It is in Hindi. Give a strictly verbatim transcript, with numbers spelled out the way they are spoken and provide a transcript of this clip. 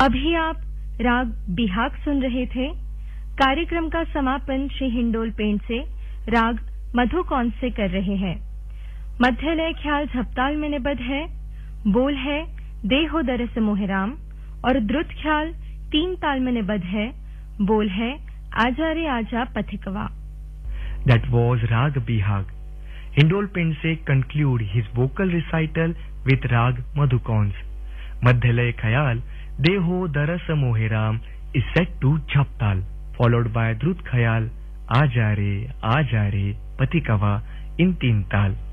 अभी आप राग बिहाग सुन रहे थे। कार्यक्रम का समापन श्री हिंडोल पेंट से राग मधुकौन से कर रहे हैं। मध्य लय ख्याल झपताल में निबद्ध है। बोल है देहो दरस मोहराम और द्रुत ख्याल तीन ताल में निबद्ध है। बोल है आजा रे आजा पथिकवा। That was Rag Bihag. Hindol Pense conclude his vocal recital with Rag Madhukons. Madhyalay Khayal Deho Daras Moheram is set to Jhaptal, followed by Drut Khayal Aja Re Aja Re Patikava in Teen Tal.